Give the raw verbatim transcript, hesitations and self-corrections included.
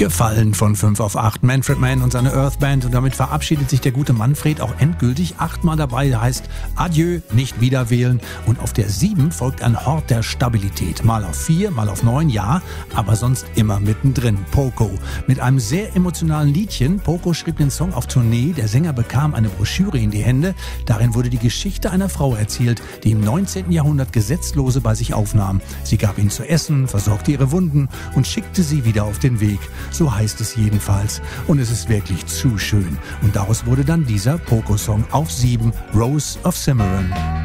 Gefallen von fünf auf acht. Manfred Mann und seine Earthband. Und damit verabschiedet sich der gute Manfred auch endgültig. Achtmal dabei heißt Adieu, nicht wieder wählen. Und auf der sieben folgt ein Hort der Stabilität. Mal auf vier, mal auf neun, ja, aber sonst immer mittendrin. Poco. Mit einem sehr emotionalen Liedchen. Poco schrieb den Song auf Tournee. Der Sänger bekam eine Broschüre in die Hände. Darin wurde die Geschichte einer Frau erzählt, die im neunzehnten Jahrhundert Gesetzlose bei sich aufnahm. Sie gab ihnen zu essen, versorgte ihre Wunden und schickte sie wieder auf den Weg. So heißt es jedenfalls. Und es ist wirklich zu schön. Und daraus wurde dann dieser Poco-Song auf sieben, Rose of Cimarron.